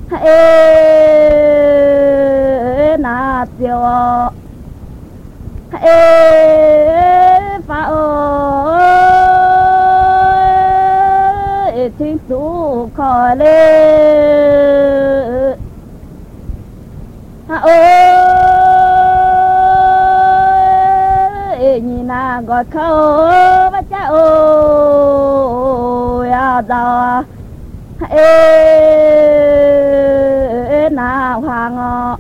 na tiêu phá ơi chính tú khỏi lên ơi nhìn na gọi khâu bắt cha ơi à giàu nào hàng